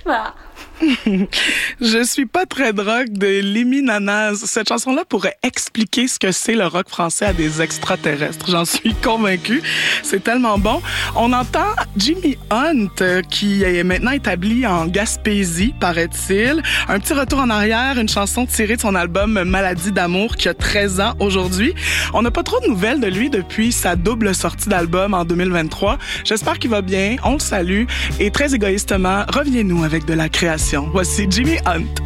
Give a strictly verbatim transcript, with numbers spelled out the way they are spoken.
pas. Je suis pas très drogue de Lémi Nanaz. Cette chanson-là pourrait expliquer ce que c'est le rock français à des extraterrestres. J'en suis convaincue. C'est tellement bon. On entend Jimmy Hunt, qui est maintenant établi en Gaspésie, paraît-il. Un petit retour en arrière, une chanson tirée de son album Maladie d'amour, qui a treize ans aujourd'hui. On n'a pas trop de nouvelles de lui depuis sa double sortie d'album en deux mille vingt-trois. J'espère qu'il va bien. On le salue. Et très égoïstement, reviens-nous avec de la création. Voici Jimmy Hunt.